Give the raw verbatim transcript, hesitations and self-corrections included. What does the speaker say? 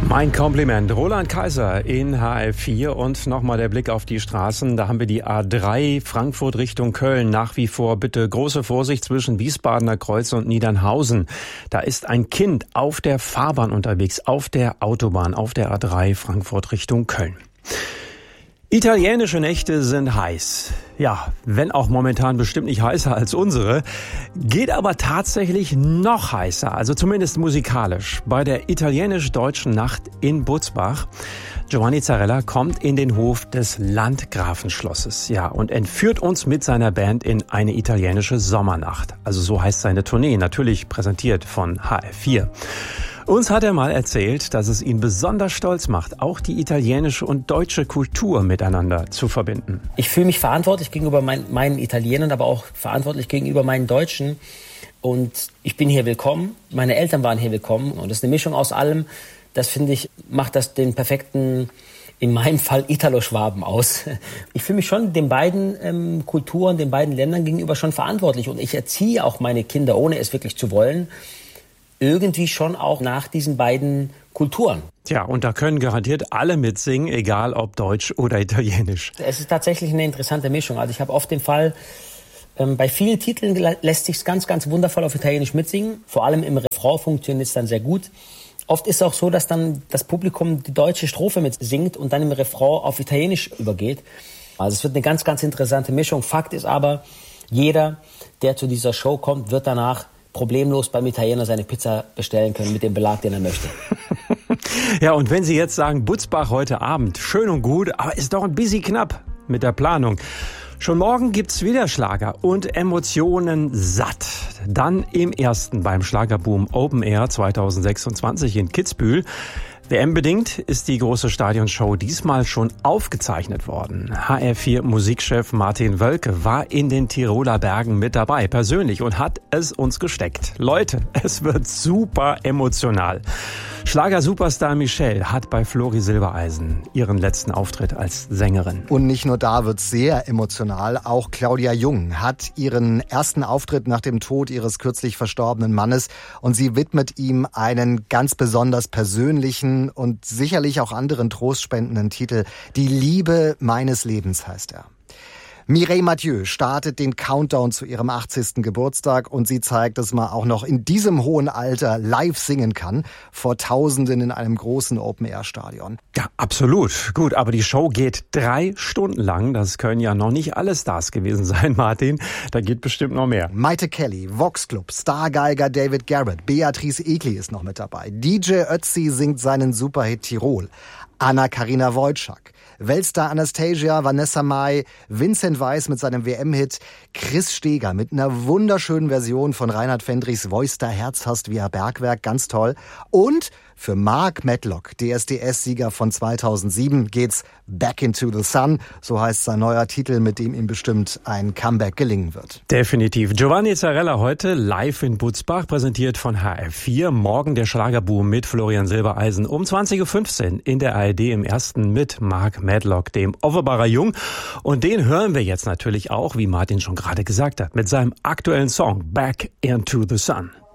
Mein Kompliment. Roland Kaiser in H F vier und nochmal der Blick auf die Straßen. Da haben wir die A drei Frankfurt Richtung Köln. Nach wie vor bitte große Vorsicht zwischen Wiesbadener Kreuz und Niedernhausen. Da ist ein Kind auf der Fahrbahn unterwegs, auf der Autobahn, auf der A drei Frankfurt Richtung Köln. Italienische Nächte sind heiß. Ja, wenn auch momentan bestimmt nicht heißer als unsere, geht aber tatsächlich noch heißer, also zumindest musikalisch, bei der italienisch-deutschen Nacht in Butzbach. Giovanni Zarella kommt in den Hof des Landgrafenschlosses, ja, und entführt uns mit seiner Band in eine italienische Sommernacht. Also so heißt seine Tournee, natürlich präsentiert von H F vier. Uns hat er mal erzählt, dass es ihn besonders stolz macht, auch die italienische und deutsche Kultur miteinander zu verbinden. Ich fühle mich verantwortlich gegenüber mein, meinen Italienern, aber auch verantwortlich gegenüber meinen Deutschen. Und ich bin hier willkommen, meine Eltern waren hier willkommen. Und das ist eine Mischung aus allem. Das, finde ich, macht das den perfekten, in meinem Fall, Italo-Schwaben aus. Ich fühle mich schon den beiden ähm, Kulturen, den beiden Ländern gegenüber schon verantwortlich. Und ich erziehe auch meine Kinder, ohne es wirklich zu wollen, irgendwie schon auch nach diesen beiden Kulturen. Tja, und da können garantiert alle mitsingen, egal ob Deutsch oder Italienisch. Es ist tatsächlich eine interessante Mischung. Also ich habe oft den Fall, ähm, bei vielen Titeln lässt sich ganz, ganz wundervoll auf Italienisch mitsingen. Vor allem im Refrain funktioniert es dann sehr gut. Oft ist es auch so, dass dann das Publikum die deutsche Strophe mitsingt und dann im Refrain auf Italienisch übergeht. Also es wird eine ganz, ganz interessante Mischung. Fakt ist aber, jeder, der zu dieser Show kommt, wird danach problemlos beim Italiener seine Pizza bestellen können mit dem Belag, den er möchte. Ja, und wenn Sie jetzt sagen, Butzbach heute Abend, schön und gut, aber ist doch ein bisschen knapp mit der Planung. Schon morgen gibt's wieder Schlager und Emotionen satt. Dann im ersten beim Schlagerboom Open Air zwanzig sechsundzwanzig in Kitzbühel. W M-bedingt ist die große Stadionshow diesmal schon aufgezeichnet worden. H R vier Musikchef Martin Wölke war in den Tiroler Bergen mit dabei, persönlich, und hat es uns gesteckt. Leute, es wird super emotional. Schlager-Superstar Michelle hat bei Flori Silbereisen ihren letzten Auftritt als Sängerin. Und nicht nur da wird's sehr emotional, auch Claudia Jung hat ihren ersten Auftritt nach dem Tod ihres kürzlich verstorbenen Mannes und sie widmet ihm einen ganz besonders persönlichen und sicherlich auch anderen trostspendenden Titel. Die Liebe meines Lebens heißt er. Mireille Mathieu startet den Countdown zu ihrem achtzigsten Geburtstag und sie zeigt, dass man auch noch in diesem hohen Alter live singen kann, vor Tausenden in einem großen Open-Air-Stadion. Ja, absolut. Gut, aber die Show geht drei Stunden lang. Das können ja noch nicht alle Stars gewesen sein, Martin. Da geht bestimmt noch mehr. Maite Kelly, Vox Club, Stargeiger David Garrett, Beatrice Egli ist noch mit dabei. D J Ötzi singt seinen Superhit Tirol. Anna-Karina Wojcik, Weltstar Anastasia, Vanessa Mai, Vincent Weiss mit seinem W M-Hit, Chris Steger mit einer wunderschönen Version von Reinhard Fendrichs Voice da Herz hast via Bergwerk, ganz toll. Und für Mark Medlock, D S D S-Sieger von zweitausendsieben, geht's Back into the Sun. So heißt sein neuer Titel, mit dem ihm bestimmt ein Comeback gelingen wird. Definitiv. Giovanni Zarella heute live in Butzbach, präsentiert von H F vier. Morgen der Schlagerboom mit Florian Silbereisen um zwanzig Uhr fünfzehn in der A R D im ersten mit Mark Medlock, dem Offenbarer Jung. Und den hören wir jetzt natürlich auch, wie Martin schon gerade gesagt hat, mit seinem aktuellen Song Back into the Sun.